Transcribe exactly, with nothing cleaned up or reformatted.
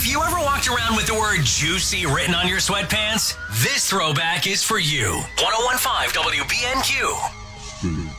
If you ever walked around with the word juicy written on your sweatpants, this throwback is for you. ten fifteen W B N Q.